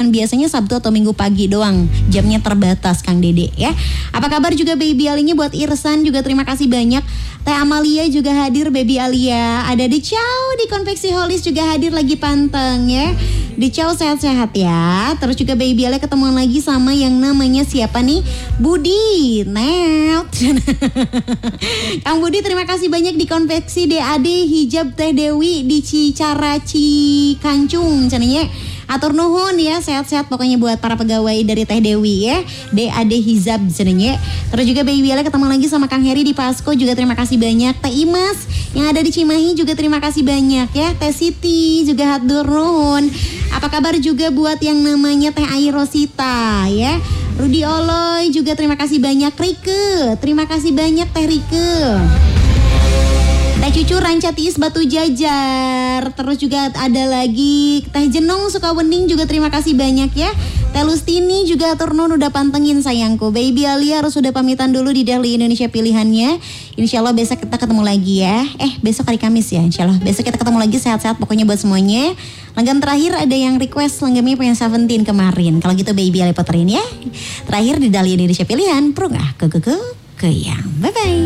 biasanya Sabtu atau Minggu pagi doang. Jamnya terbatas Kang Dede ya. Apa kabar juga Baby Alinya buat Irsan juga terima kasih banyak. Teh Amalia juga hadir Baby Alia. Ada di Chow di Konveksi Holis juga hadir lagi panteng ya. Di Chow sehat-sehat ya. Terus juga Baby Alia ketemuan lagi sama yang namanya siapa nih? Budi. Net. Kang Budi terima kasih banyak di Konveksi DAD Hijab Teh Dewi di Cicara Cikancung. Cenanya atur nuhun ya, sehat-sehat pokoknya buat para pegawai dari Teh Dewi ya. DAD Hijab cenanya. Terus juga Baby Alia ketemu lagi sama Kang Heri di Pasko juga terima kasih banyak. Teh Imas yang ada di Cimahi juga terima kasih banyak ya. Teh Siti juga hatur nuhun. Apa kabar juga buat yang namanya Teh Ai Rosita ya. Rudi Oloy juga terima kasih banyak. Rike, terima kasih banyak Teh Rike. Teh Cucu Rancatis Batu Jajar. Terus juga ada lagi Teh Jenong Sukawening juga terima kasih banyak ya. Teh Lustini juga atur nuhun udah pantengin sayangku. Baby Alia harus sudah pamitan dulu di Dahlia Indonesia pilihannya. Insya Allah besok kita ketemu lagi ya. Besok hari Kamis ya Insya Allah. Besok kita ketemu lagi sehat-sehat pokoknya buat semuanya. Langgam terakhir ada yang request langgamnya pengen Seventeen kemarin. Kalau gitu Baby Alia puterin ya. Terakhir di Dahlia Indonesia pilihan. Prung ke yang. Bye-bye.